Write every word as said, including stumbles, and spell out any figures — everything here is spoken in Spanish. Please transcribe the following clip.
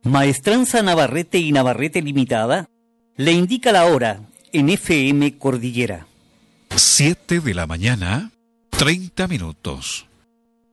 Maestranza Navarrete y Navarrete Limitada le indica la hora en F M Cordillera. Siete de la mañana, treinta minutos.